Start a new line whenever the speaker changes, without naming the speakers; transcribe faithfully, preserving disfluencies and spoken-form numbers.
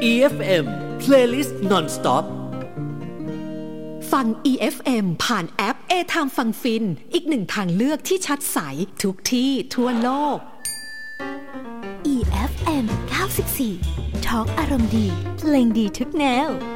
อี เอฟ เอ็ม Playlist Non-Stop
ฟัง อี เอฟ เอ็ม ผ่านแอป A-Time ฟังฟินอีกหนึ่งทางเลือกที่ชัดใสทุกที่ทั่วโลก
อี เอฟ เอ็ม เก้าสิบสี่ ทอล์กอารมณ์ดีเพลงดีทุกแนว